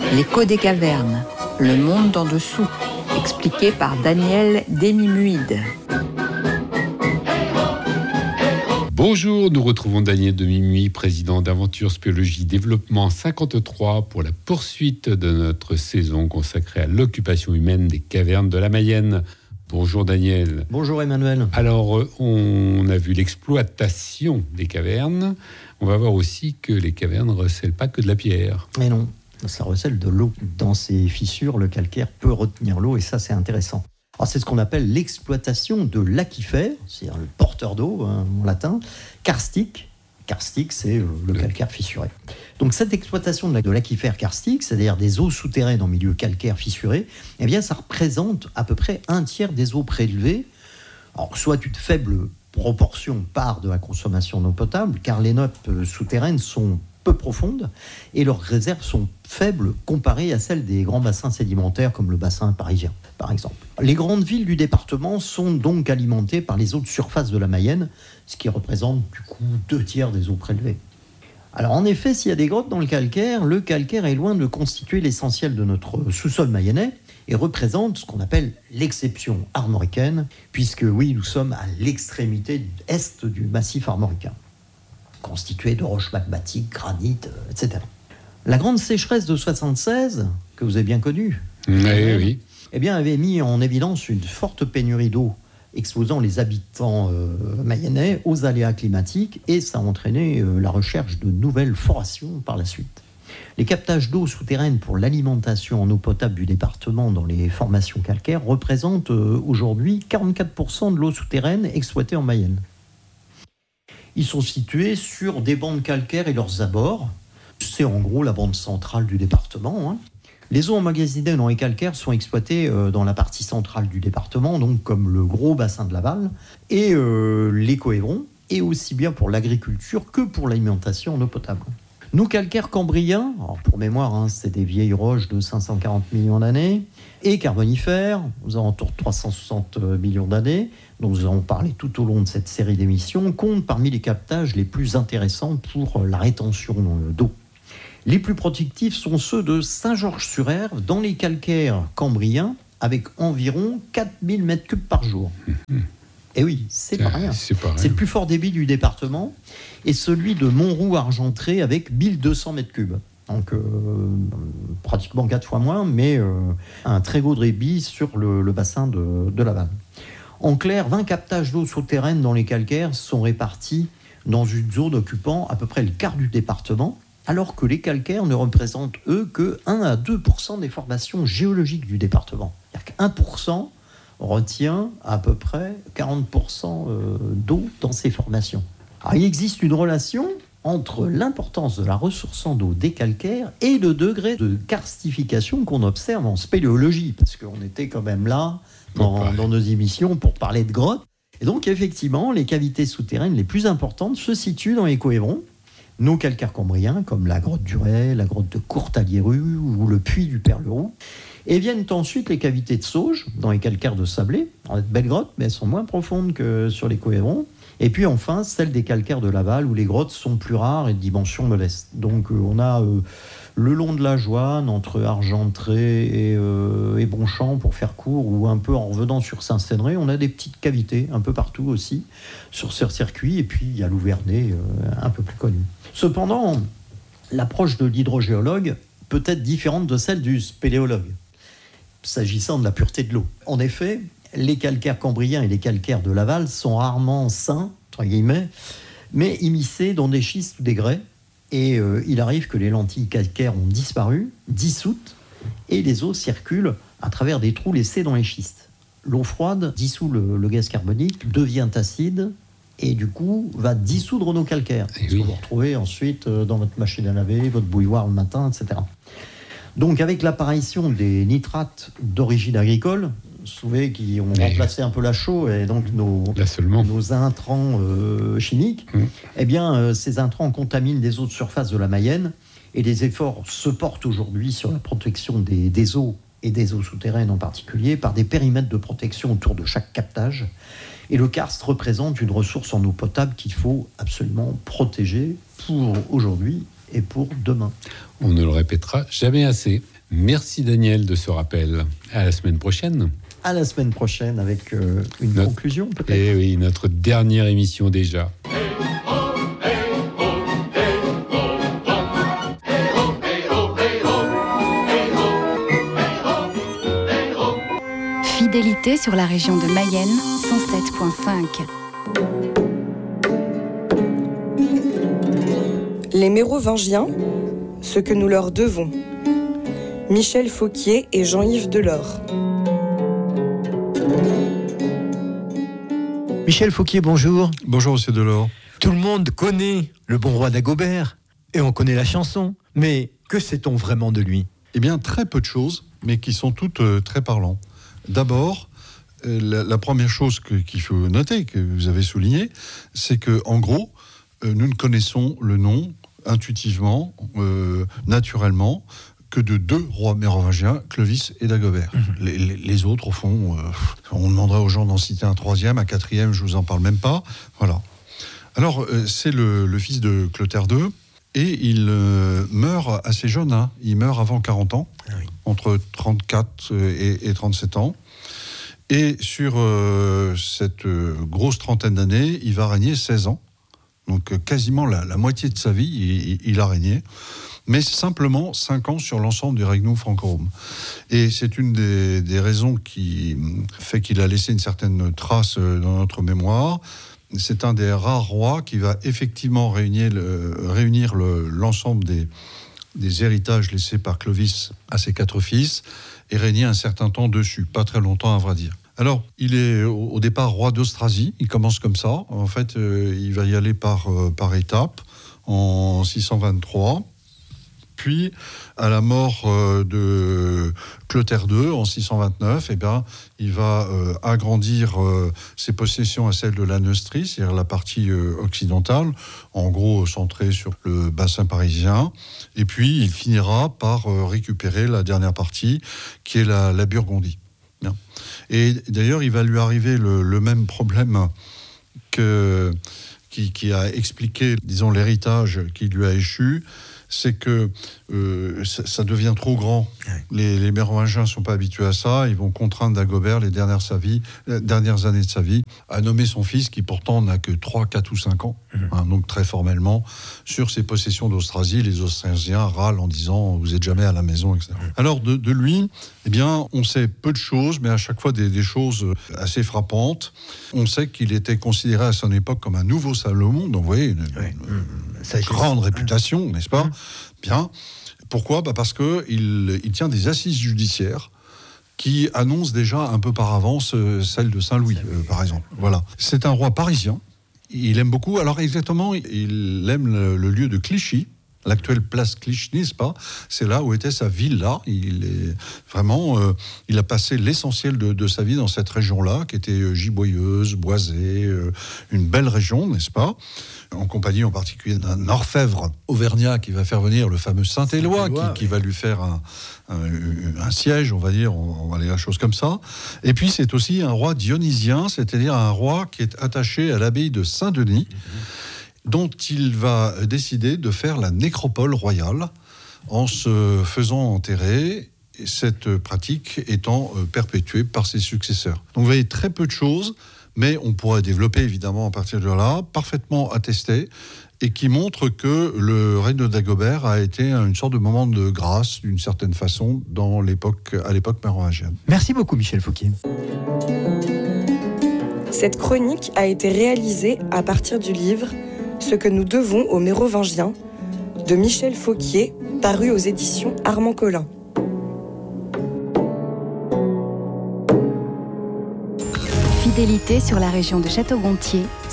L'écho des cavernes, le monde en dessous, expliqué par Daniel Demimuide. Bonjour, nous retrouvons Daniel Demimuide, président d'Aventure Spéologie Développement 53 pour la poursuite de notre saison consacrée à l'occupation humaine des cavernes de la Mayenne. Bonjour Daniel. Bonjour Emmanuel. Alors, on a vu l'exploitation des cavernes. On va voir aussi que les cavernes ne recèlent pas que de la pierre. Mais non, ça recèle de l'eau. Dans ces fissures, le calcaire peut retenir l'eau et ça, c'est intéressant. Alors, c'est ce qu'on appelle l'exploitation de l'aquifère, c'est-à-dire le porteur d'eau en latin, karstique. Karstique, c'est le calcaire fissuré. Donc cette exploitation de l'aquifère karstique, c'est-à-dire des eaux souterraines en milieu calcaire fissuré, eh bien ça représente à peu près un tiers des eaux prélevées. Alors soit une faible proportion part de la consommation d'eau potable, car les nappes souterraines sont peu profondes et leurs réserves sont faibles comparées à celles des grands bassins sédimentaires comme le bassin parisien, par exemple. Les grandes villes du département sont donc alimentées par les eaux de surface de la Mayenne, ce qui représente du coup 2/3 des eaux prélevées. Alors en effet, s'il y a des grottes dans le calcaire est loin de constituer l'essentiel de notre sous-sol mayennais et représente ce qu'on appelle l'exception armoricaine, puisque oui, nous sommes à l'extrémité est du massif armoricain, constitué de roches magmatiques, granit, etc. La grande sécheresse de 76, que vous avez bien connue, Oui. Eh bien, avait mis en évidence une forte pénurie d'eau, exposant les habitants mayennais aux aléas climatiques, et ça a entraîné la recherche de nouvelles forations par la suite. Les captages d'eau souterraine pour l'alimentation en eau potable du département dans les formations calcaires représentent aujourd'hui 44% de l'eau souterraine exploitée en Mayenne. Ils sont situés sur des bandes calcaires et leurs abords. C'est en gros la bande centrale du département. Les eaux emmagasinées dans les calcaires sont exploitées dans la partie centrale du département, donc comme le gros bassin de Laval, et les Coëvrons, et aussi bien pour l'agriculture que pour l'alimentation en eau potable. Nos calcaires cambriens, alors pour mémoire, c'est des vieilles roches de 540 millions d'années, et carbonifères, aux alentours de 360 millions d'années, dont nous avons parlé tout au long de cette série d'émissions, comptent parmi les captages les plus intéressants pour la rétention d'eau. Les plus productifs sont ceux de Saint-Georges-sur-Herve, dans les calcaires cambriens, avec environ 4000 m3 par jour. Et oui, c'est pas rien. C'est le plus fort débit du département, et celui de Montroux-Argentré avec 1200 m3. Donc pratiquement 4 fois moins, mais un très gros débit sur le bassin de Laval. En clair, 20 captages d'eau souterraine dans les calcaires sont répartis dans une zone occupant à peu près le quart du département, alors que les calcaires ne représentent, eux, que 1 à 2% des formations géologiques du département. C'est-à-dire qu'1% retient à peu près 40% d'eau dans ces formations. Alors, il existe une relation entre l'importance de la ressource en eau des calcaires et le degré de karstification qu'on observe en spéléologie, parce qu'on était quand même là dans nos émissions pour parler de grottes. Et donc, effectivement, les cavités souterraines les plus importantes se situent dans les Coëvrons, nos calcaires cambriens, comme la grotte du Ray, la grotte de Courtaliéru ou le puits du Père-le-Roux. Et viennent ensuite les cavités de Sauge, dans les calcaires de Sablé. Alors, de belles grottes, mais elles sont moins profondes que sur les Coëvrons. Et puis enfin, celles des calcaires de Laval, où les grottes sont plus rares et de dimensions modestes. Donc on a le long de la Joanne, entre Argentré et Bonchamp, pour faire court, ou un peu en revenant sur Saint-Cénré, on a des petites cavités un peu partout aussi, sur ce circuit. Et puis il y a l'Ouvernay, un peu plus connu. Cependant, l'approche de l'hydrogéologue peut être différente de celle du spéléologue, s'agissant de la pureté de l'eau. En effet, les calcaires cambriens et les calcaires de Laval sont rarement sains, entre guillemets, mais immiscés dans des schistes ou des grès. Et il arrive que les lentilles calcaires ont disparu, dissoutes, et les eaux circulent à travers des trous laissés dans les schistes. L'eau froide dissout le gaz carbonique, devient acide, et du coup va dissoudre nos calcaires. Ce que vous retrouvez ensuite dans votre machine à laver, votre bouilloire le matin, etc. Donc avec l'apparition des nitrates d'origine agricole, vous savez, qui ont remplacé un peu la chaux et donc nos intrants chimiques, eh bien ces intrants contaminent les eaux de surface de la Mayenne, et les efforts se portent aujourd'hui sur la protection des eaux et des eaux souterraines en particulier, par des périmètres de protection autour de chaque captage. Et le karst représente une ressource en eau potable qu'il faut absolument protéger pour aujourd'hui et pour demain. On ne le répétera jamais assez. Merci Daniel de ce rappel. À la semaine prochaine. À la semaine prochaine avec une conclusion peut-être. Eh oui, notre dernière émission déjà. Fidélité sur la région de Mayenne, 107.5. Les Mérovingiens, ce que nous leur devons. Michel Fauquier et Jean-Yves Delors. Michel Fauquier, bonjour. Bonjour, monsieur Delors. Tout le monde connaît le bon roi d'Agobert et on connaît la chanson. Mais que sait-on vraiment de lui ? Eh bien, très peu de choses, mais qui sont toutes très parlantes. D'abord, la première chose qu'il faut noter, que vous avez souligné, c'est que, en gros, nous ne connaissons le nom intuitivement, naturellement, que de 2 rois mérovingiens, Clovis et Dagobert. Les autres, au fond, on demanderait aux gens d'en citer un 3e, un 4e, je vous en parle même pas. Voilà. Alors, c'est le fils de Clotaire II, et il meurt assez jeune. Hein. Il meurt avant 40 ans, entre 34 et 37 ans. Et sur cette grosse trentaine d'années, il va régner 16 ans. Donc quasiment la moitié de sa vie, il a régné. Mais simplement 5 ans sur l'ensemble du Regnum Francorum. Et c'est une des raisons qui fait qu'il a laissé une certaine trace dans notre mémoire. C'est un des rares rois qui va effectivement réunir l'ensemble des héritages laissés par Clovis à ses 4 fils et régner un certain temps dessus, pas très longtemps à vrai dire. Alors, il est au départ roi d'Austrasie, il commence comme ça. En fait, il va y aller par étapes en 623. Puis, à la mort de Clotaire II en 629, eh bien, il va agrandir ses possessions à celles de la Neustrie, c'est-à-dire la partie occidentale, en gros centrée sur le bassin parisien. Et puis, il finira par récupérer la dernière partie, qui est la Burgondie. Bien. Et d'ailleurs, il va lui arriver le même problème qui a expliqué, disons, l'héritage qui lui a échu. C'est que ça devient trop grand. Les Mérovingiens ne sont pas habitués à ça. Ils vont contraindre Dagobert, les dernières années de sa vie, à nommer son fils, qui pourtant n'a que 3, 4 ou 5 ans. Donc très formellement, sur ses possessions d'Austrasie, les Austrasiens râlent en disant « vous n'êtes jamais à la maison », etc. Alors de lui, eh bien, on sait peu de choses, mais à chaque fois des choses assez frappantes. On sait qu'il était considéré à son époque comme un nouveau Salomon, donc vous voyez, une grande réputation, n'est-ce pas ? Bien. Pourquoi ? Parce qu'il tient des assises judiciaires qui annoncent déjà un peu par avance celle de Saint-Louis, par exemple. Voilà. C'est un roi parisien. Il aime beaucoup. Alors exactement, il aime le lieu de Clichy, l'actuelle place Clichy, n'est-ce pas ? C'est là où était sa villa. Il est vraiment, il a passé l'essentiel de sa vie dans cette région-là, qui était giboyeuse, boisée, une belle région, n'est-ce pas ? En compagnie en particulier d'un orfèvre auvergnat qui va faire venir le fameux Saint-Éloi, qui va lui faire un siège, on va dire la chose comme ça. Et puis c'est aussi un roi dionysien, c'est-à-dire un roi qui est attaché à l'abbaye de Saint-Denis, dont il va décider de faire la nécropole royale en se faisant enterrer, cette pratique étant perpétuée par ses successeurs. Donc vous voyez, très peu de choses, mais on pourrait développer évidemment à partir de là, parfaitement attesté, et qui montre que le règne de Dagobert a été une sorte de moment de grâce, d'une certaine façon, à l'époque mérovingienne. Merci beaucoup, Michel Fauquier. Cette chronique a été réalisée à partir du livre « Ce que nous devons aux Mérovingiens » de Michel Fauquier, paru aux éditions Armand Collin. Fidélité sur la région de Château-Gontier,